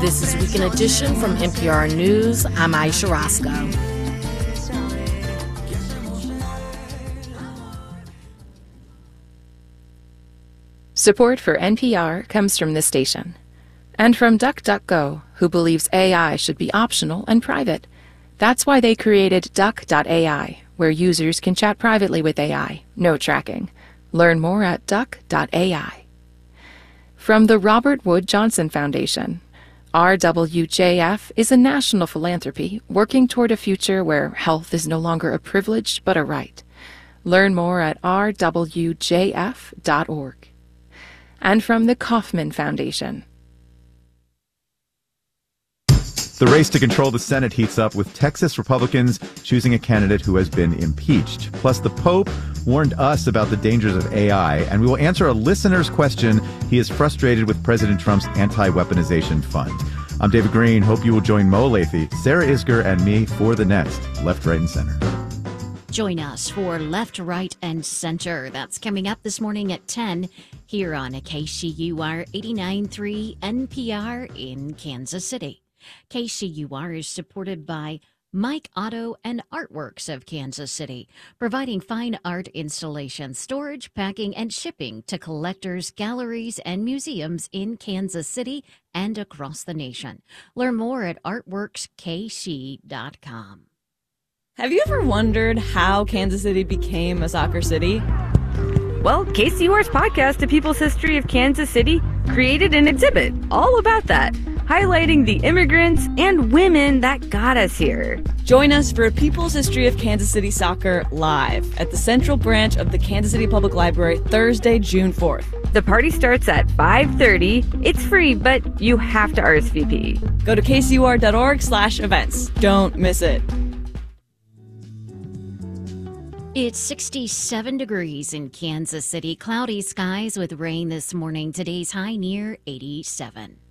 This is Weekend Edition from NPR News. I'm Aisha Roscoe. Support for NPR comes from this station. And from DuckDuckGo, who believes AI should be optional and private. That's why they created Duck.ai, where users can chat privately with AI, no tracking. Learn more at Duck.ai. From the Robert Wood Johnson Foundation, RWJF is a national philanthropy working toward a future where health is no longer a privilege but a right. Learn more at rwjf.org. And from the Kauffman Foundation. The race to control the Senate heats up with Texas Republicans choosing a candidate who has been impeached. Plus, the Pope warned us about the dangers of AI, and we will answer a listener's question. He is frustrated with President Trump's anti-weaponization fund. I'm David Green. Hope you will join Mo Lathey, Sarah Isgur, and me for the next Left, Right, and Center. Join us for Left, Right, and Center. That's coming up this morning at 10 here on KCUR 89.3 NPR in Kansas City. KCUR is supported by Mike Otto and Artworks of Kansas City, providing fine art installation, storage, packing, and shipping to collectors, galleries, and museums in Kansas City and across the nation. Learn more at artworkskc.com. Have you ever wondered how Kansas City became a soccer city? Well, KCUR's podcast, A People's History of Kansas City, created an exhibit all about that, highlighting the immigrants and women that got us here. Join us for A People's History of Kansas City Soccer live at the Central Branch of the Kansas City Public Library Thursday, June 4th. The party starts at 5:30. It's free, but you have to RSVP. Go to kcur.org/events. Don't miss it. It's 67 degrees in Kansas City. Cloudy skies with rain this morning. Today's high near 87.